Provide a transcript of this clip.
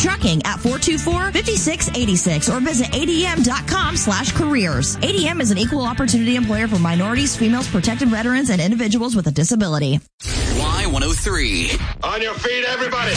Trucking at 424-5686 or visit adm.com/careers. ADM is an equal opportunity employer for minorities, females, protected veterans, and individuals with a disability. Y103. On your feet, everybody.